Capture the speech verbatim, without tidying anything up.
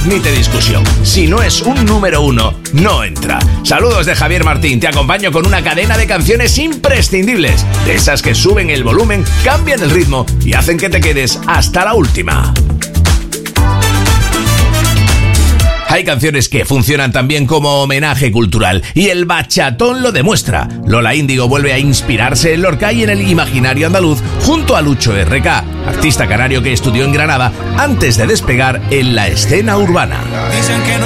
admite discusión. Si no es un número uno, no entra. Saludos de Javier Martín, te acompaño con una cadena de canciones imprescindibles, de esas que suben el volumen, cambian el ritmo y hacen que te quedes hasta la última. Hay canciones que funcionan también como homenaje cultural, y el bachatón lo demuestra. Lola Índigo vuelve a inspirarse en Lorca y en el imaginario andaluz junto a Lucho R K, artista canario que estudió en Granada antes de despegar en la escena urbana. Dicen que no